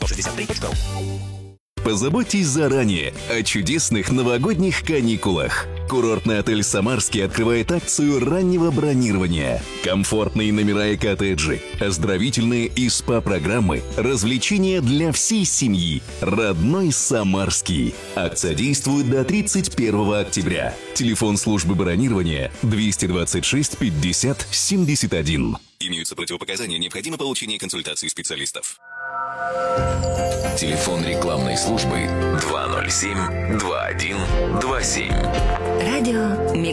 163.ру. Позаботьтесь заранее о чудесных новогодних каникулах. Курортный отель «Самарский» открывает акцию раннего бронирования. Комфортные номера и коттеджи, оздоровительные и СПА-программы, развлечения для всей семьи. Родной «Самарский». Акция действует до 31 октября. Телефон службы бронирования 226 50 71. Имеются противопоказания, необходимо получение консультации специалистов. Телефон рекламной службы 207 21 27. Радио